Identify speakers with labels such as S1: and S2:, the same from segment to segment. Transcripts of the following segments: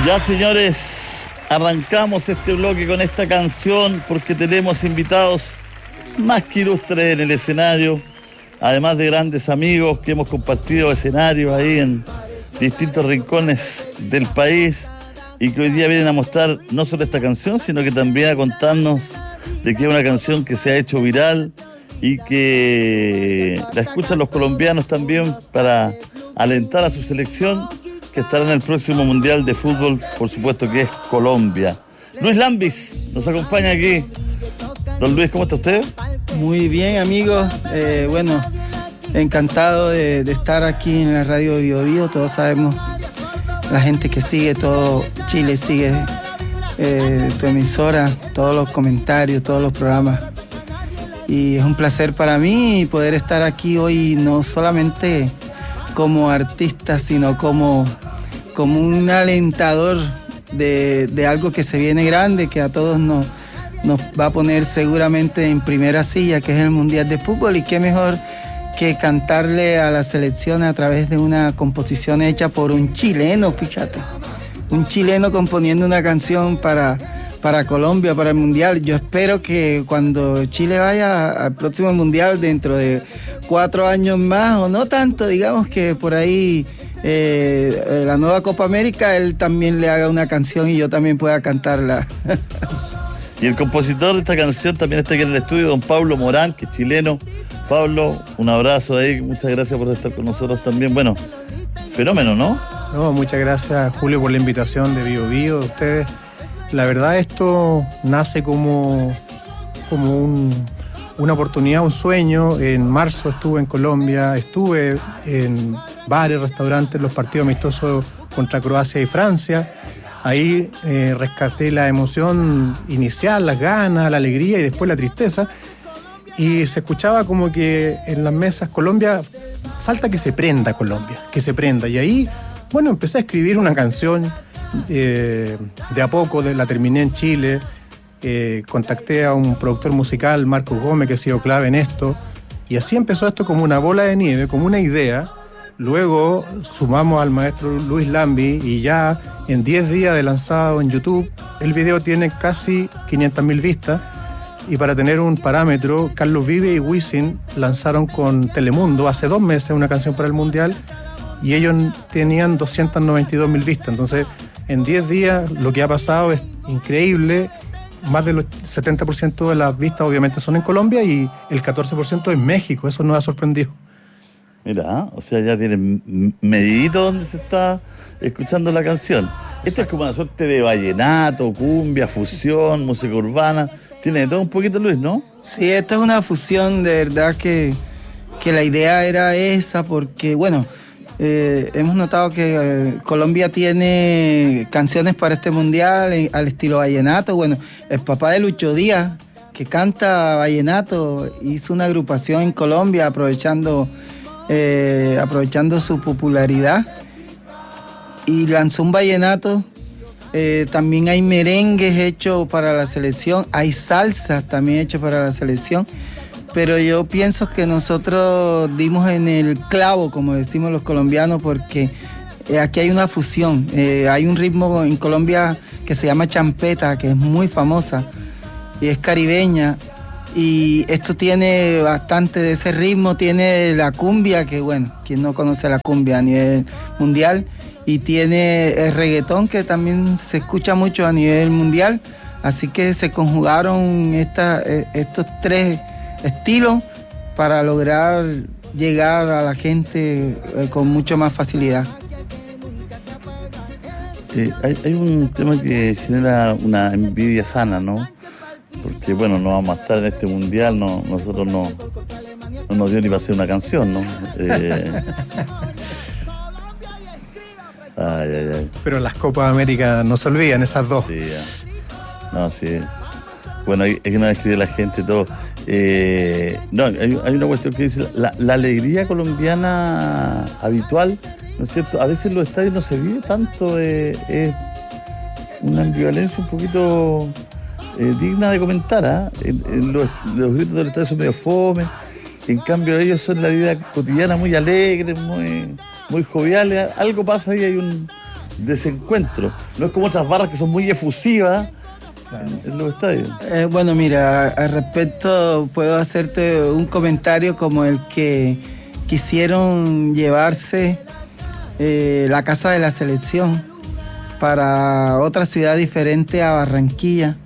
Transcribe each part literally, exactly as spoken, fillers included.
S1: Ya, señores, arrancamos este bloque con esta canción porque tenemos invitados más que ilustres en el escenario, además de grandes amigos que hemos compartido escenarios ahí en distintos rincones del país y que hoy día vienen a mostrar no solo esta canción, sino que también a contarnos de que es una canción que se ha hecho viral y que la escuchan los colombianos también para alentar a su selección, que estará en el próximo Mundial de Fútbol, por supuesto que es Colombia. Luis Lambis nos acompaña aquí. Don Luis, ¿cómo está usted?
S2: Muy bien, amigos. Eh, bueno, encantado de, de estar aquí en la radio Bio Bio. Todos sabemos, la gente que sigue, todo Chile sigue eh, tu emisora, todos los comentarios, todos los programas. Y es un placer para mí poder estar aquí hoy, no solamente como artista, sino como, como un alentador de, de algo que se viene grande, que a todos nos, nos va a poner seguramente en primera silla, que es el Mundial de Fútbol. Y qué mejor que cantarle a la selección a través de una composición hecha por un chileno, fíjate. Un chileno componiendo una canción para, para Colombia, para el Mundial. Yo espero que cuando Chile vaya al próximo Mundial, dentro de cuatro años más, o no tanto, digamos que por ahí eh, la nueva Copa América, él también le haga una canción y yo también pueda cantarla.
S1: Y el compositor de esta canción también está aquí en el estudio, don Pablo Morán, que es chileno. Pablo, un abrazo ahí, muchas gracias por estar con nosotros también. Bueno, fenómeno, ¿no?
S3: No, muchas gracias, Julio, por la invitación de Bio Bio, de ustedes. La verdad, esto nace como, como un, una oportunidad, un sueño. En marzo estuve en Colombia, estuve en bares, restaurantes, los partidos amistosos contra Croacia y Francia. Ahí eh, rescaté la emoción inicial, las ganas, la alegría y después la tristeza. Y se escuchaba como que en las mesas, Colombia, falta que se prenda Colombia, que se prenda. Y ahí, bueno, empecé a escribir una canción. Eh, de a poco, de, la terminé en Chile. Eh, contacté a un productor musical, Marcos Gómez, que ha sido clave en esto. Y así empezó esto como una bola de nieve, como una idea. Luego sumamos al maestro Luis Lambi y ya en diez días de lanzado en YouTube, el video tiene casi quinientas mil vistas. Y para tener un parámetro, Carlos Vive y Wisin lanzaron con Telemundo hace dos meses una canción para el Mundial y ellos tenían doscientas noventa y dos mil vistas. Entonces, en diez días lo que ha pasado es increíble. Más del setenta por ciento de las vistas obviamente son en Colombia y el catorce por ciento en México. Eso nos ha sorprendido.
S1: Mira, o sea, ya tienen medidito donde se está escuchando la canción. Esto es como una suerte de vallenato, cumbia, fusión, música urbana. Tiene de todo un poquito, Luis, ¿no?
S2: Sí, esto es una fusión, de verdad que, que la idea era esa, porque, bueno, eh, hemos notado que eh, Colombia tiene canciones para este mundial eh, al estilo vallenato. Bueno, el papá de Lucho Díaz, que canta vallenato, hizo una agrupación en Colombia aprovechando, eh, aprovechando su popularidad y lanzó un vallenato. Eh, también hay merengues hechos para la selección, hay salsas también hechas para la selección, pero yo pienso que nosotros dimos en el clavo, como decimos los colombianos, porque eh, aquí hay una fusión. Eh, hay un ritmo en Colombia que se llama champeta, que es muy famosa y es caribeña, y esto tiene bastante de ese ritmo, tiene la cumbia, que bueno, quien no conoce la cumbia a nivel mundial, y tiene el reggaetón, que también se escucha mucho a nivel mundial. Así que se conjugaron esta, estos tres estilos para lograr llegar a la gente con mucho más facilidad.
S1: Eh, hay, hay un tema que genera una envidia sana, ¿no? Porque, bueno, no vamos a estar en este mundial, no, nosotros no, no nos dio ni para hacer una canción, ¿no? Eh, Ay, ay, ay.
S3: Pero las Copas América no se olvidan, esas dos.
S1: Sí, ya. No, sí. Bueno, hay, hay que no escribir la gente todo. Eh, no, hay, hay una cuestión que dice, la, la alegría colombiana habitual, ¿no es cierto? A veces en los estadios no se vive tanto, eh, es una ambivalencia un poquito eh, digna de comentar, ¿ah? ¿eh? En, en los, los gritos del estadio son medio fome, en cambio ellos son la vida cotidiana muy alegre, muy... muy joviales, algo pasa ahí, hay un, desencuentro. No es como otras barras que son muy efusivas. Claro. En los estadios.
S2: Eh, bueno, mira, al respecto puedo hacerte un comentario como el que quisieron llevarse eh, la casa de la selección para otra ciudad diferente a Barranquilla,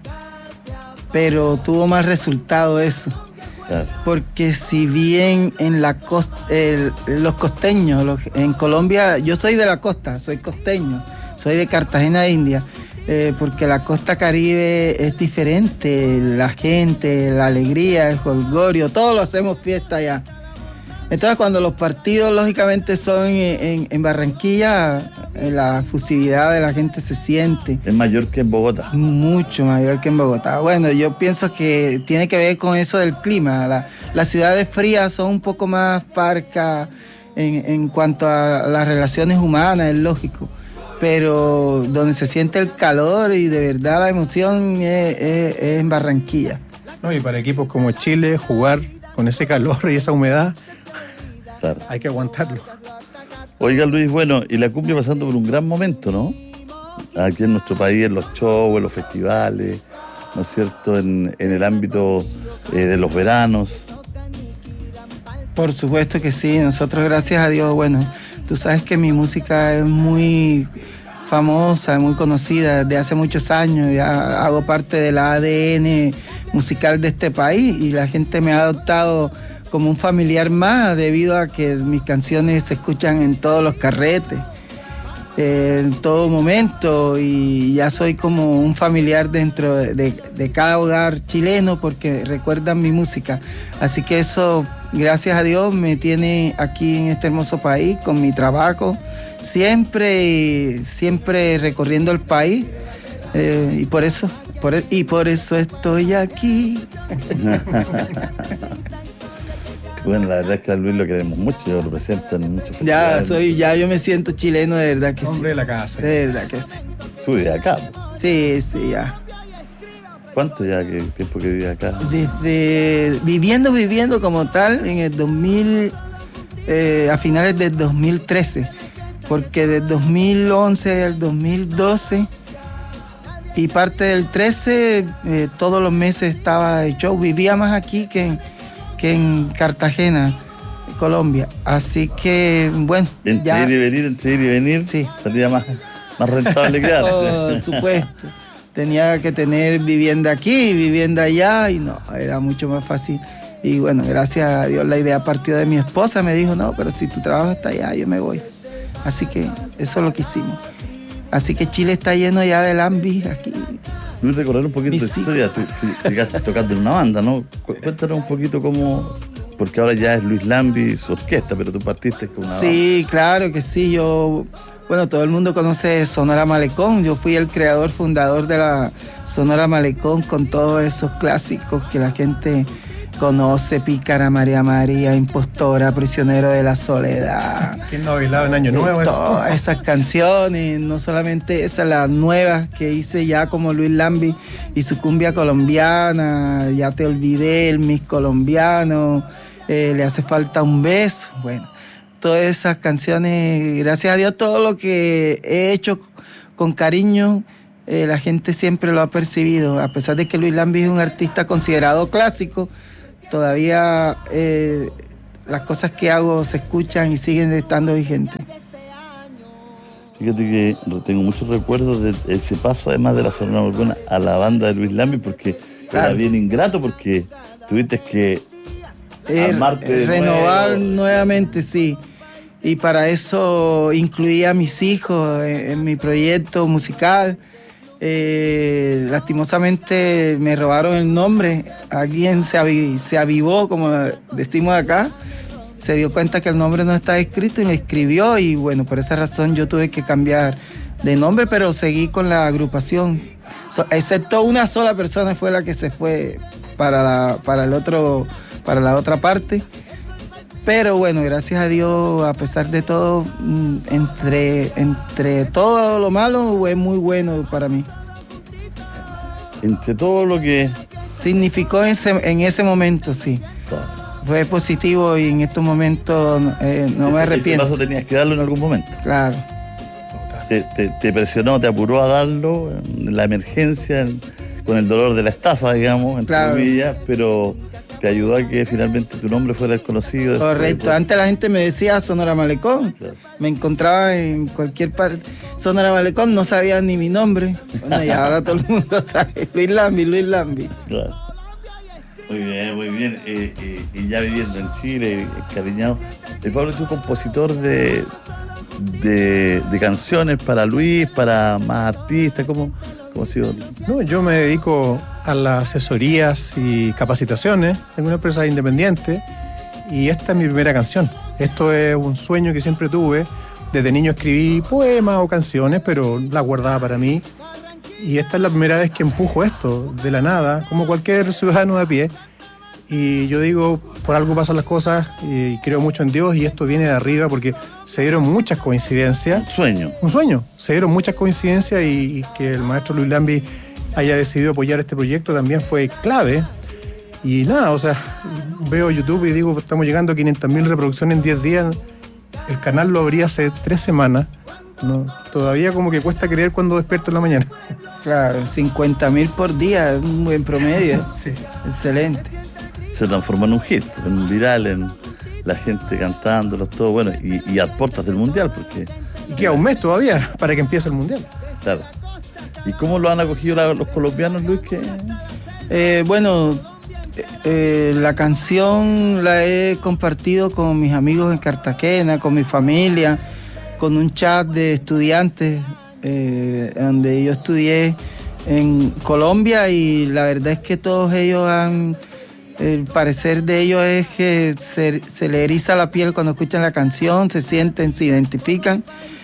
S2: pero tuvo más resultado eso. Claro. Porque si bien en la costa, el, los costeños, los, en Colombia, yo soy de la costa, soy costeño, soy de Cartagena de India, eh, porque la costa caribe es diferente, la gente, la alegría, el jolgorio, todos lo hacemos fiesta allá. Entonces cuando los partidos lógicamente son en, en, en Barranquilla, la efusividad de la gente se siente.
S1: Es mayor que en Bogotá.
S2: Mucho mayor que en Bogotá. Bueno, yo pienso que tiene que ver con eso del clima. La, las ciudades frías son un poco más parcas en, en cuanto a las relaciones humanas, es lógico. Pero donde se siente el calor y de verdad la emoción es, es, es en Barranquilla.
S3: No, y para equipos como Chile, jugar con ese calor y esa humedad, claro, hay que aguantarlo.
S1: Oiga, Luis, bueno, y la cumbia pasando por un gran momento, ¿no? Aquí en nuestro país, en los shows, en los festivales, ¿no es cierto? En, en el ámbito eh, de los veranos.
S2: Por supuesto que sí. Nosotros, gracias a Dios, bueno, tú sabes que mi música es muy famosa, muy conocida desde hace muchos años. Ya hago parte del A D N musical de este país y la gente me ha adoptado como un familiar más, debido a que mis canciones se escuchan en todos los carretes, eh, en todo momento, y ya soy como un familiar dentro de, de, de cada hogar chileno porque recuerdan mi música. Así que eso, gracias a Dios, me tiene aquí en este hermoso país con mi trabajo, siempre, siempre recorriendo el país, eh, y por eso, por, y por eso estoy aquí.
S1: Bueno, la verdad es que a Luis lo queremos mucho, lo representan en muchos
S2: festivales. Ya, soy, ya yo me siento chileno, de verdad que sí.
S3: Hombre de la casa.
S2: De verdad que sí.
S1: ¿Tú vives acá?
S2: Sí, sí, ya.
S1: ¿Cuánto ya que tiempo que vives acá?
S2: Desde viviendo, viviendo como tal, en el dos mil, eh, a finales del dos mil trece, porque del dos mil once al dos mil doce y parte del trece, eh, todos los meses estaba de show. Vivía más aquí que en, que en Cartagena, Colombia. Así que, bueno.
S1: Entre
S2: ya,
S1: ir y venir, entre ir y venir,
S2: sí,
S1: salía más, más rentable quedarse.
S2: Por supuesto. Tenía que tener vivienda aquí, vivienda allá, y no, era mucho más fácil. Y bueno, gracias a Dios la idea partió de mi esposa. Me dijo, no, pero si tu trabajo está allá, yo me voy. Así que eso es lo que hicimos. Así que Chile está lleno ya de lambis aquí.
S1: Luis, recordar un poquito de tu historia. Tú, tú llegaste tocando en una banda, ¿no? Cuéntanos un poquito cómo, porque ahora ya es Luis Lambi su orquesta, pero tú partiste con una
S2: Sí,
S1: banda.
S2: claro que sí. Yo, bueno, todo el mundo conoce Sonora Malecón. Yo fui el creador, fundador de la Sonora Malecón, con todos esos clásicos que la gente conoce: Pícara, María María, Impostora, Prisionero de la Soledad.
S3: ¿Quién no ha bailado en Año Nuevo?
S2: Todas esas canciones, no solamente esas, las nuevas que hice ya como Luis Lambi y su cumbia colombiana, Ya te olvidé, el Miss Colombiano, eh, Le hace falta un beso. Bueno, todas esas canciones, gracias a Dios, todo lo que he hecho con cariño, eh, la gente siempre lo ha percibido. A pesar de que Luis Lambi es un artista considerado clásico, todavía eh, las cosas que hago se escuchan y siguen estando vigentes.
S1: Fíjate que tengo muchos recuerdos de ese paso, además de la Sonora Malecón, a la banda de Luis Lambi, porque claro, era bien ingrato, porque tuviste que
S2: eh,
S1: armarte de
S2: renovar
S1: nuevo.
S2: nuevamente, sí. Y para eso incluí a mis hijos en, en mi proyecto musical. Eh, lastimosamente me robaron el nombre. Alguien se, avi- se avivó, como decimos acá, se dio cuenta que el nombre no estaba escrito y lo escribió, y bueno, por esa razón yo tuve que cambiar de nombre, pero seguí con la agrupación. So, excepto una sola persona fue la que se fue para la, para el otro, para la otra parte. Pero bueno, gracias a Dios, a pesar de todo, entre, entre todo lo malo, es muy bueno para mí.
S1: Entre todo lo que
S2: significó en ese, en ese momento, sí. Claro. Fue positivo y en estos momentos eh, no ese, me arrepiento.
S1: Ese paso tenías que darlo en algún momento.
S2: Claro.
S1: te, te, te presionó, te apuró a darlo en la emergencia, en, con el dolor de la estafa, digamos, entre
S2: claro.
S1: comillas, pero te ayudó a que finalmente tu nombre fuera conocido.
S2: Correcto, antes la gente me decía Sonora Malecón, claro. Me encontraba en cualquier parte, Sonora Malecón, no sabía ni mi nombre, bueno, y ahora todo el mundo sabe, Luis Lambi, Luis Lambi.
S1: Claro. Muy bien, muy bien, eh, eh, y ya viviendo en Chile, encariñado. Eh, Pablo, tú compositor de, de, de canciones para Luis, para más artistas, ¿cómo, cómo ha sido?
S3: No, yo me dedico a las asesorías y capacitaciones, tengo una empresa independiente y esta es mi primera canción. Esto es un sueño que siempre tuve. Desde niño escribí poemas o canciones, pero las guardaba para mí. Y esta es la primera vez que empujo esto de la nada, como cualquier ciudadano de a pie. Y yo digo, por algo pasan las cosas, y creo mucho en Dios, y esto viene de arriba porque se dieron muchas coincidencias.
S1: Un sueño.
S3: Un sueño. Se dieron muchas coincidencias y, y que el maestro Luis Lambi haya decidido apoyar este proyecto también fue clave. Y nada, o sea, veo YouTube y digo, estamos llegando a quinientas mil reproducciones en diez días. El canal lo abrí hace tres semanas. No, todavía como que cuesta creer cuando despierto en la mañana.
S2: Claro, cincuenta mil por día, es un buen promedio.
S3: Sí.
S2: Excelente.
S1: Se transformó en un hit, en un viral, en la gente cantándolos, todo bueno, y, y a puertas del Mundial, porque...
S3: Y queda un mes todavía para que empiece el Mundial.
S1: Claro. ¿Y cómo lo han acogido la, los colombianos, Luis? ¿Qué?
S2: Eh, bueno, eh, la canción la he compartido con mis amigos en Cartagena, con mi familia, con un chat de estudiantes eh, donde yo estudié en Colombia, y la verdad es que todos ellos han, el parecer de ellos es que se, se le eriza la piel cuando escuchan la canción, se sienten, se identifican,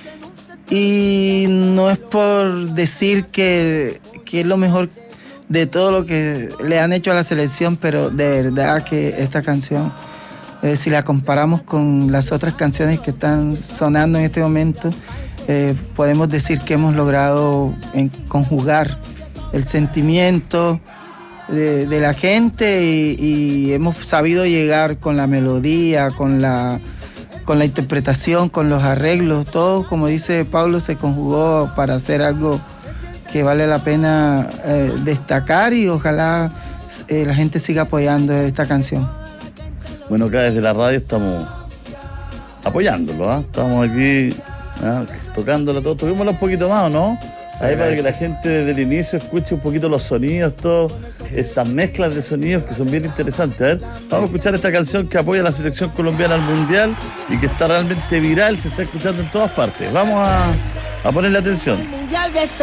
S2: y no es por decir que, que es lo mejor de todo lo que le han hecho a la selección, pero de verdad que esta canción, Eh, si la comparamos con las otras canciones que están sonando en este momento, eh, podemos decir que hemos logrado en, conjugar el sentimiento de, de la gente y, y hemos sabido llegar con la melodía, con la, con la interpretación, con los arreglos, todo, como dice Pablo, se conjugó para hacer algo que vale la pena eh, destacar, y ojalá eh, la gente siga apoyando esta canción.
S1: Bueno, acá desde la radio estamos apoyándolo, ¿eh? Estamos aquí ¿eh? tocándola todo. Toquémosla un poquito más, ¿o no? Sí, ahí para que la gente desde el inicio escuche un poquito los sonidos, todas esas mezclas de sonidos que son bien interesantes. A ver, vamos a escuchar esta canción que apoya a la selección colombiana al Mundial y que está realmente viral, se está escuchando en todas partes. Vamos a, a ponerle atención.
S4: El Mundial de este